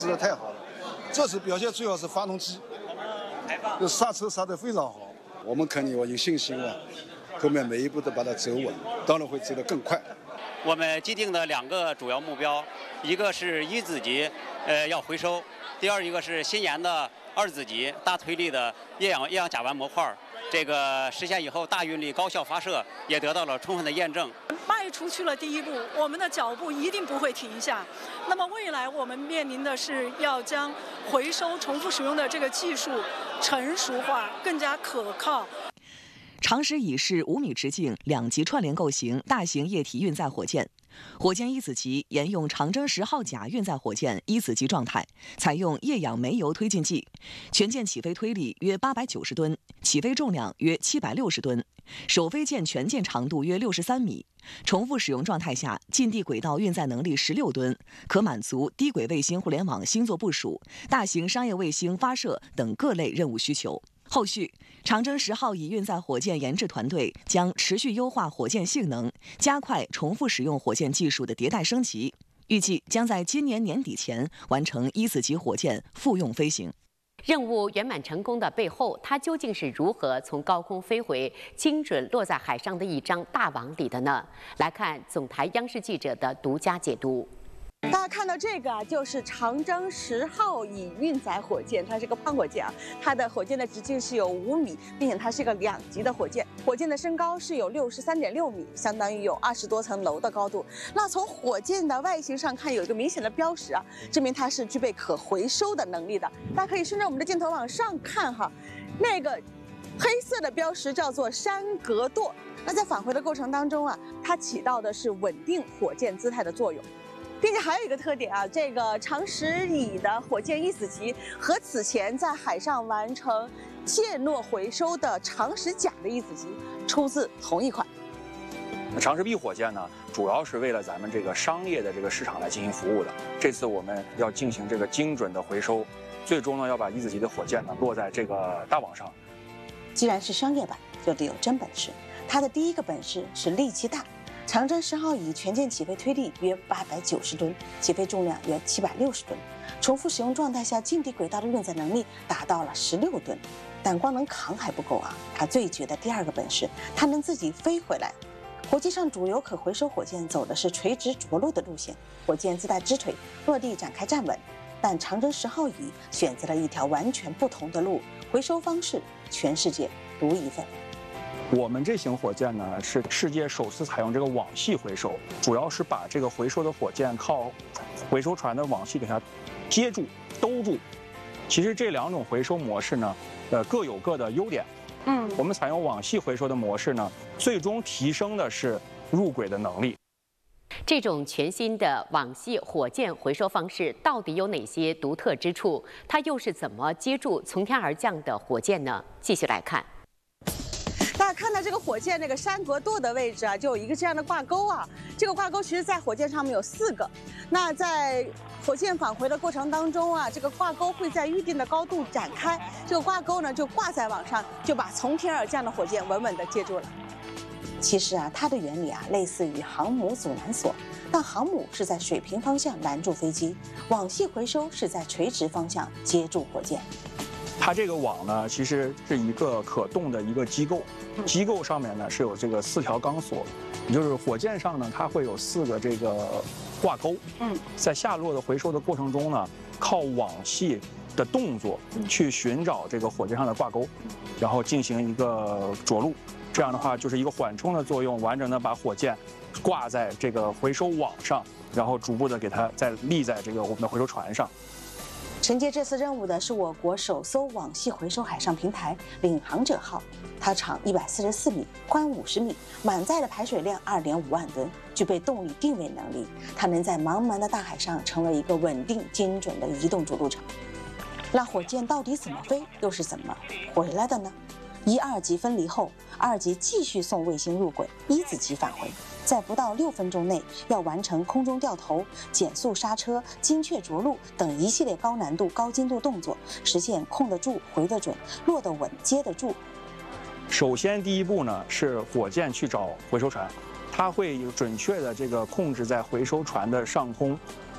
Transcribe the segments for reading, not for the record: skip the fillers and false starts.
的太好了。这次表现主要是发动机，刹车刹得非常好。我们肯定有信心了，后面每一步都把它走稳，当然会走得更快。 我们既定的2个主要目标，一个是1子级，要回收；第二一个是新研的2子级大推力的液氧甲烷模块，这个实现以后大运力高效发射也得到了充分的验证。 迈出去了第一步，我们的脚步一定不会停下。那么未来我们面临的是要将回收重复使用的这个技术成熟化，更加可靠。 长实乙是5米直径2级串联构型大型液体运载火箭。火箭1子级沿用长征10号甲运载火箭1子级状态，采用液氧煤油推进剂，全舰起飞推力约890吨，起飞重量约760吨，首飞舰全舰长度约63米，重复使用状态下近地轨道运载能力16吨，可满足低轨卫星互联网星座部署、大型商业卫星发射等各类任务需求。后续，长征10号乙运载火箭研制团队将持续优化火箭性能，加快重复使用火箭技术的迭代升级，预计将在今年年底前完成1子级火箭复用飞行。 任务圆满成功的背后，它究竟是如何从高空飞回，精准落在海上的一张大网里的呢？来看总台央视记者的独家解读。 大家看到这个啊，就是长征10号乙运载火箭，它是个胖火箭啊，它的火箭的直径是有5米，并且它是个2级的火箭，火箭的身高是有63.6米，相当于有20多层楼的高度。那从火箭的外形上看，有一个明显的标识啊，证明它是具备可回收的能力的。大家可以顺着我们的镜头往上看哈，那个黑色的标识叫做山格舵。那在返回的过程当中啊，它起到的是稳定火箭姿态的作用。并且还有一个特点啊，这个长实乙的火箭1子级和此前在海上完成舰落回收的长实甲的1子级出自同一款。 长实 B 火箭呢，主要是为了咱们这个商业的这个市场来进行服务的。这次我们要进行这个精准的回收，最终呢要把1子级的火箭呢落在这个大网上。 既然是商业版，就得有真本事。它的第一个本事是力气大。长征10号乙全舰起飞推力约890吨，起飞重量约760吨，重复使用状态下近地轨道的运载能力达到了16吨。但光能扛还不够啊，它最绝的第2个本事，它能自己飞回来。国际上主流可回收火箭走的是垂直着陆的路线，火箭自带支腿，落地展开站稳。但长征10号乙选择了一条完全不同的路，回收方式全世界独一份。 我们这型火箭呢是世界首次采用这个网系回收，主要是把这个回收的火箭靠回收船的网系给它接住、兜住。其实这2种回收模式呢，各有各的优点。我们采用网系回收的模式呢，最终提升的是入轨的能力。 这种全新的网系火箭回收方式到底有哪些独特之处？它又是怎么接住从天而降的火箭呢？继续来看。 大家看到这个火箭那个山格舵的位置啊，就有一个这样的挂钩啊。这个挂钩其实在火箭上面有4个。那在火箭返回的过程当中啊，这个挂钩会在预定的高度展开，这个挂钩呢就挂在网上，就把从天而降的火箭稳稳地接住了。其实啊，它的原理啊类似于航母阻拦索，但航母是在水平方向拦住飞机，网系回收是在垂直方向接住火箭。 它这个网呢，其实是一个可动的一个机构，机构上面呢是有这个4条钢索，也就是火箭上呢它会有4个这个挂钩。在下落的回收的过程中呢，靠网系的动作去寻找这个火箭上的挂钩，然后进行一个着陆。这样的话就是一个缓冲的作用，完整的把火箭挂在这个回收网上，然后逐步的给它再立在这个我们的回收船上。 承接这次任务的是我国首艘网系回收海上平台领航者号，它长144米，宽50米，满载的排水量2.5万吨，具备动力定位能力。它能在茫茫的大海上成为一个稳定精准的移动着陆场。那火箭到底怎么飞，又是怎么回来的呢？1、2级分离后，2级继续送卫星入轨，1子级返回，在不到6分钟内要完成空中掉头、减速刹车、精确着陆等一系列高难度、高精度动作，实现控得住、回得准、落得稳、接得住。 首先第一步呢是火箭去找回收船，它会有准确的这个控制在回收船的上空，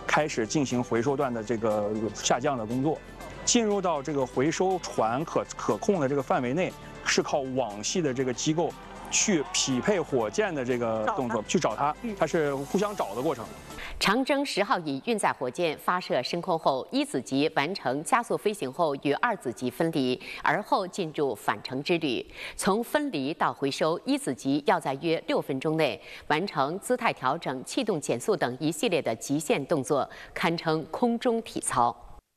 开始进行回收段的这个下降的工作。进入到这个回收船可控的这个范围内，是靠网系的这个机构去匹配火箭的这个动作去找它，它是互相找的过程。 长征10号乙运载火箭发射升空后，一子级完成加速飞行后与二子级分离，而后进入返程之旅。从分离到回收，一子级要在约6分钟内完成姿态调整、气动减速等一系列的极限动作，堪称空中体操。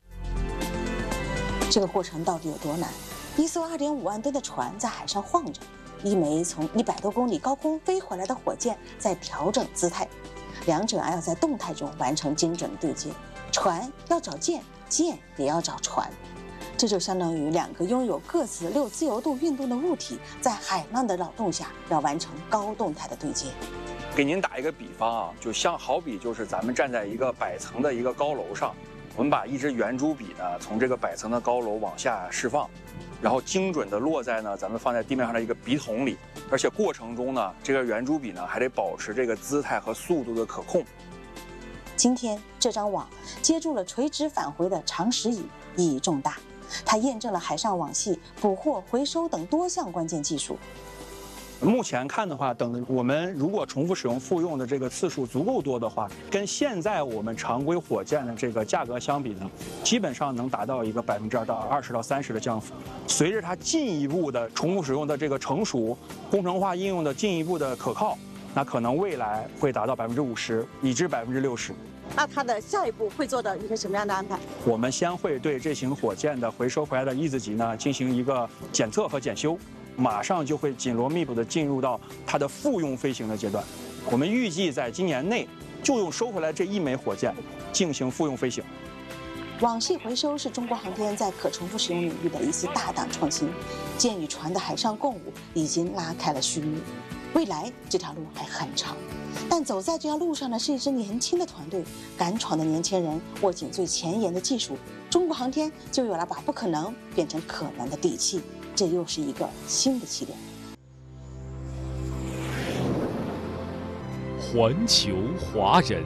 这个过程到底有多难？一艘2.5万吨的船在海上晃着，一枚从100多公里高空飞回来的火箭在调整姿态，两者要在动态中完成精准的对接。船要找舰，舰也要找船，这就相当于2个拥有各自6自由度运动的物体，在海浪的扰动下要完成高动态的对接。 给您打一个比方啊，就好比就是咱们站在一个100层的一个高楼上。我们把一支圆珠笔呢从这个100层的高楼往下释放，然后精准的落在咱们放在地面上的一个笔筒里，而且过程中呢，这个圆珠笔呢还得保持这个姿态和速度的可控。 今天这张网接住了垂直返回的长10蚁，意义重大，它验证了海上网系、捕获、回收等多项关键技术。 目前看的话，等我们如果重复使用复用的这个次数足够多的话，跟现在我们常规火箭的这个价格相比呢，基本上能达到一个20%到30%的降幅。随着它进一步的重复使用的这个成熟，工程化应用的进一步的可靠，那可能未来会达到50%以至60%。 那它的下一步会做到一个什么样的安排？ 我们先会对这型火箭的回收回来的一子级呢进行一个检测和检修。马上就会紧锣密鼓地进入到它的复用飞行的阶段。我们预计在今年内就用收回来这1枚火箭进行复用飞行。 网系回收是中国航天在可重复使用领域的一次大胆创新，舰与船的海上共舞已经拉开了序幕。未来这条路还很长，但走在这条路上的是一支年轻的团队，敢闯的年轻人握紧最前沿的技术，中国航天就有了把不可能变成可能的底气。这又是一个新的起点。 环球华人。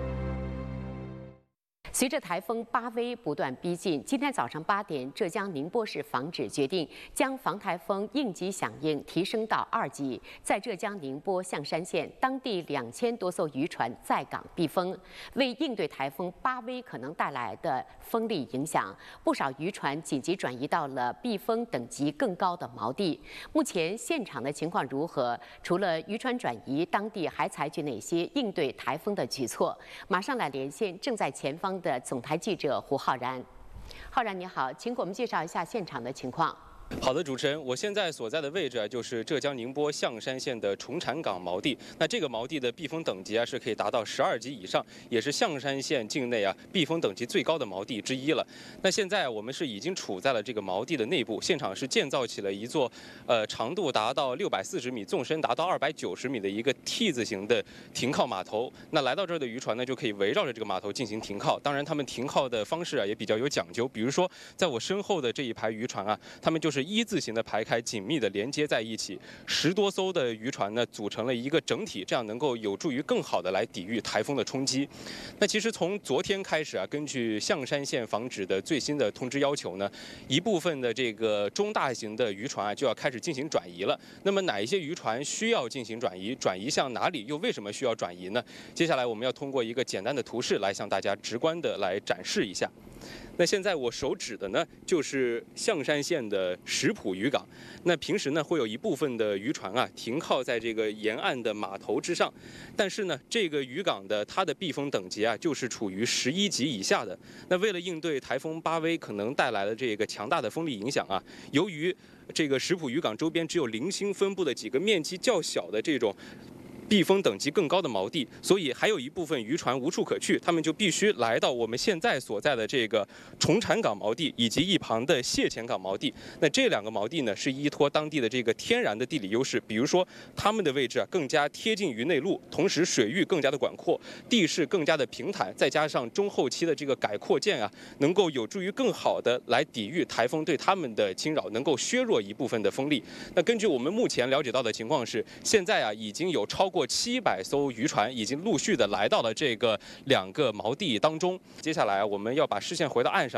随着台风巴威不断逼近，今天早上8点，浙江宁波市防指决定将防台风应急响应提升到2级，在浙江宁波象山县当地2000多艘渔船在港避风。为应对台风巴威可能带来的风力影响，不少渔船紧急转移到了避风等级更高的锚地。目前现场的情况如何？除了渔船转移，当地还采取哪些应对台风的举措？马上来连线正在前方的总台记者胡浩然。浩然你好，请给我们介绍一下现场的情况。 好的，主持人，我现在所在的位置就是浙江宁波象山县的崇禅港锚地。那这个锚地的避风等级是可以达到12级以上，也是象山县境内避风等级最高的锚地之一了。那现在我们是已经处在了这个锚地的内部，现场是建造起了一座长度达到640米、纵深达到290米的一个 T 字形的停靠码头。那来到这儿的渔船呢，就可以围绕着这个码头进行停靠。当然，他们停靠的方式也比较有讲究，比如说在我身后的这一排渔船他们就是1字形的排开，紧密的连接在一起，10多艘的渔船呢组成了一个整体，这样能够有助于更好的来抵御台风的冲击。那其实从昨天开始根据象山县防指的最新的通知要求呢，一部分的这个中大型的渔船就要开始进行转移了。那么哪一些渔船需要进行转移？转移向哪里？又为什么需要转移呢？接下来我们要通过一个简单的图示来向大家直观的来展示一下。那现在我手指的呢，就是象山县的石浦渔港。那平时呢，会有一部分的渔船停靠在这个沿岸的码头之上，但是呢，这个渔港的它的避风等级就是处于11级以下的。那为了应对台风巴威可能带来的这个强大的风力影响由于这个石浦渔港周边只有零星分布的几个面积较小的这种避风等级更高的锚地，所以还有一部分渔船无处可去，他们就必须来到我们现在所在的这个崇禅港锚地以及一旁的谢前港锚地。那这2个锚地呢，是依托当地的这个天然的地理优势，比如说它们的位置更加贴近于内陆，同时水域更加的广阔，地势更加的平坦，再加上中后期的这个改扩建能够有助于更好的来抵御台风对它们的侵扰，能够削弱一部分的风力。那根据我们目前了解到的情况是，现在已经有超过过700艘渔船已经陆续的来到了这个2个锚地当中。接下来我们要把视线回到岸上。